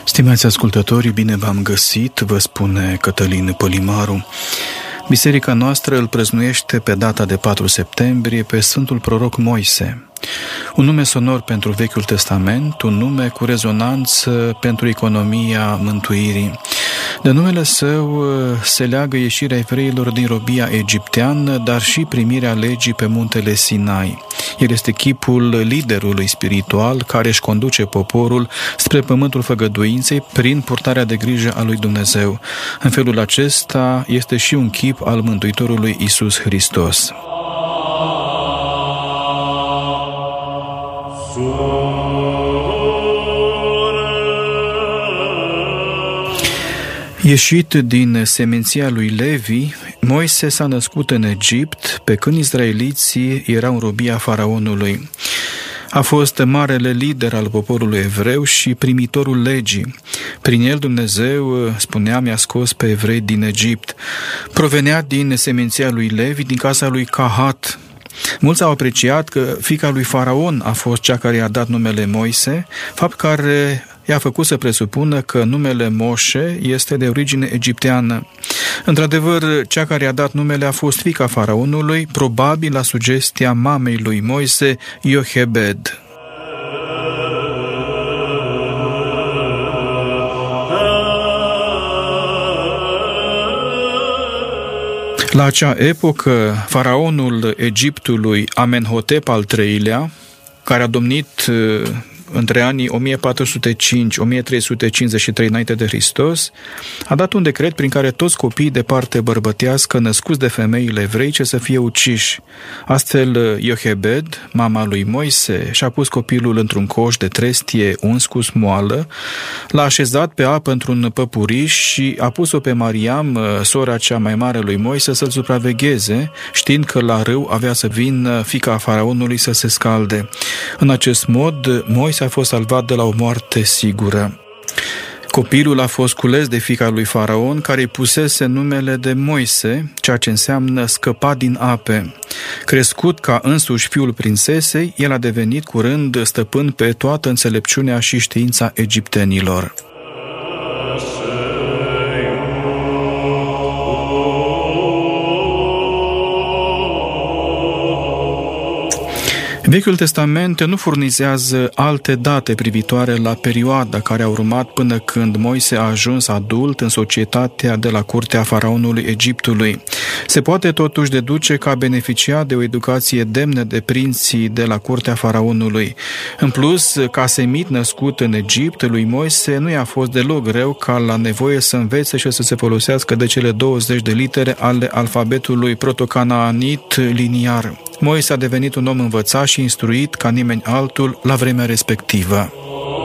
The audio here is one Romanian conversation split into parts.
Stimați ascultători, bine v-am găsit, vă spune Cătălin Pălimaru. Biserica noastră îl prăznuiește pe data de 4 septembrie pe Sfântul Proroc Moise. Un nume sonor pentru Vechiul Testament, un nume cu rezonanță pentru economia mântuirii. De numele său se leagă ieșirea evreilor din robia egipteană, dar și primirea legii pe muntele Sinai. El este chipul liderului spiritual care își conduce poporul spre pământul făgăduinței prin purtarea de grijă a lui Dumnezeu. În felul acesta este și un chip al Mântuitorului Iisus Hristos. Ieșit din seminția lui Levi, Moise s-a născut în Egipt, pe când izraeliții erau în robia faraonului. A fost marele lider al poporului evreu și primitorul legii. Prin el Dumnezeu, spuneam, i-a scos pe evrei din Egipt. Provenea din seminția lui Levi, din casa lui Cahat. Mulți au apreciat că fiica lui Faraon a fost cea care i-a dat numele Moise, fapt care i-a făcut să presupună că numele Moșe este de origine egipteană. Într-adevăr, cea care i-a dat numele a fost fiica Faraonului, probabil la sugestia mamei lui Moise, Iochebed. La acea epocă, faraonul Egiptului Amenhotep al III-lea, care a domnit între anii 1405-1353 înainte de Hristos, a dat un decret prin care toți copiii de parte bărbătească născuți de femeile evreice să fie uciși. Astfel, Iochebed, mama lui Moise, și-a pus copilul într-un coș de trestie uns cu smoală, l-a așezat pe apă într-un păpuriș și a pus-o pe Mariam, sora cea mai mare lui Moise, să-l supravegheze, știind că la râu avea să vină fiica faraonului să se scalde. În acest mod, Moise a fost salvat de la o moarte sigură. Copilul a fost cules de fiica lui Faraon, care îi pusese numele de Moise, ceea ce înseamnă scăpat din ape. Crescut ca însuși fiul prințesei, el a devenit curând stăpân pe toată înțelepciunea și știința egiptenilor. Vechiul Testament nu furnizează alte date privitoare la perioada care a urmat până când Moise a ajuns adult în societatea de la curtea faraonului Egiptului. Se poate totuși deduce că a beneficiat de o educație demnă de prinții de la curtea faraonului. În plus, ca semit născut în Egipt, lui Moise nu i-a fost deloc greu ca la nevoie să învețe și să se folosească de cele 20 de litere ale alfabetului protocanaanit liniar. Moise a devenit un om învățat și instruit ca nimeni altul la vremea respectivă.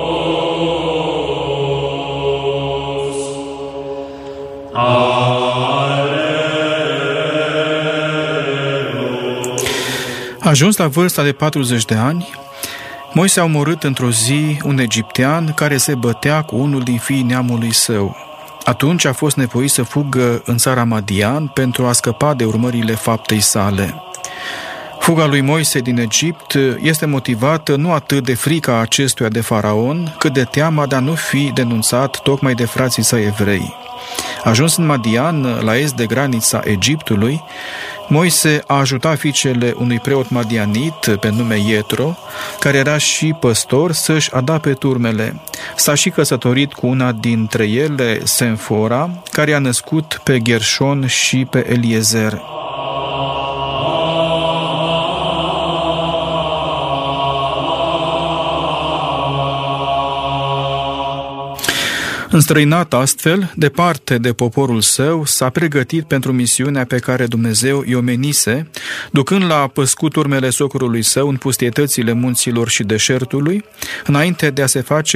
Ajuns la vârsta de 40 de ani, Moise a omorât într-o zi un egiptean care se bătea cu unul din fiii neamului său. Atunci a fost nevoit să fugă în țara Madian pentru a scăpa de urmările faptei sale. Fuga lui Moise din Egipt este motivată nu atât de frica acestuia de faraon, cât de teama de a nu fi denunțat tocmai de frații săi evrei. Ajuns în Madian, la est de granița Egiptului, Moise a ajutat fiicele unui preot madianit pe nume Ietro, care era și păstor, să-și adapte turmele. S-a și căsătorit cu una dintre ele, Senfora, care a născut pe Gershon și pe Eliezer. Înstrăinat astfel, departe de poporul său, s-a pregătit pentru misiunea pe care Dumnezeu i-o menise, ducând la păscut urmele socrului său în pustietățile munților și deșertului, înainte de a se face